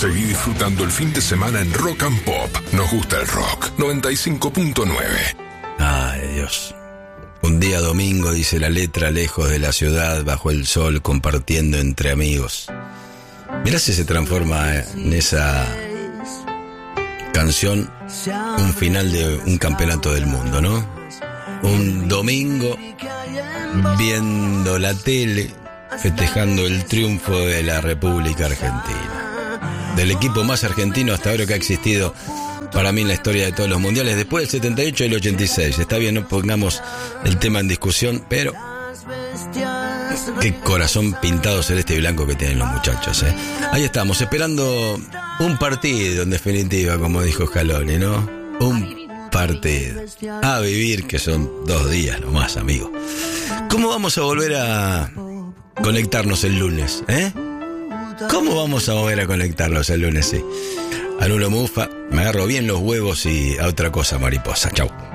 Seguí disfrutando el fin de semana en Rock and Pop. Nos gusta el rock. 95.9. Ay, Dios. Un día domingo, dice la letra, lejos de la ciudad, bajo el sol, compartiendo entre amigos. Mirá si se transforma en esa canción un final de un campeonato del mundo, ¿no? Un domingo, viendo la tele, festejando el triunfo de la República Argentina. Del equipo más argentino hasta ahora que ha existido para mí en la historia de todos los mundiales, después del 78 y el 86. Está bien, no pongamos el tema en discusión, pero qué corazón pintado celeste y blanco que tienen los muchachos, ¿eh? Ahí estamos, esperando un partido, en definitiva, como dijo Scaloni, ¿no? Un partido. A vivir, que son 2 días nomás, amigo. ¿Cómo vamos a volver a conectarnos el lunes, eh? ¿Cómo vamos a volver a conectarnos el lunes, sí? Anulo Mufa, me agarro bien los huevos y a otra cosa, mariposa. Chau.